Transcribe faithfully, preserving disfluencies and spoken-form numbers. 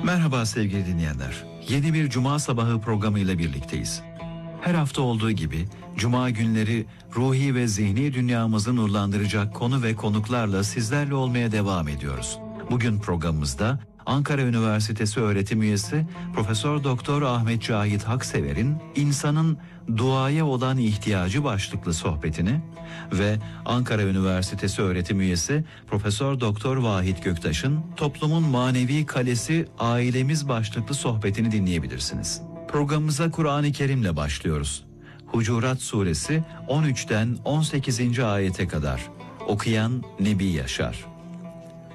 Merhaba sevgili dinleyenler. Yeni bir Cuma sabahı programıyla birlikteyiz. Her hafta olduğu gibi Cuma günleri ruhi ve zihni dünyamızı nurlandıracak konu ve konuklarla sizlerle olmaya devam ediyoruz. Bugün programımızda Ankara Üniversitesi öğretim üyesi Profesör Doktor Ahmet Cahit Haksever'in İnsanın Duaya Olan İhtiyacı başlıklı sohbetini ve Ankara Üniversitesi öğretim üyesi Profesör Doktor Vahit Göktaş'ın Toplumun Manevi Kalesi Ailemiz başlıklı sohbetini dinleyebilirsiniz. Programımıza Kur'an-ı Kerim'le başlıyoruz. Hucurat Suresi on üçten on sekizinci ayete kadar. Okuyan Nebi Yaşar.